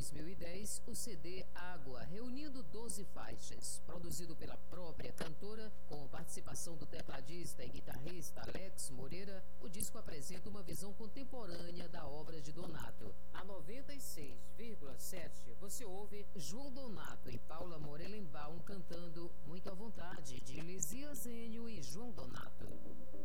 2010, o CD Água, reunindo 12 faixas. Produzido pela própria cantora, com participação do tecladista e guitarrista Alex Moreira, o disco apresenta uma visão contemporânea da obra de Donato. A 96,7 você ouve João Donato e Paula Morelenbaum cantando Muito à Vontade, de Lisias Enio e João Donato.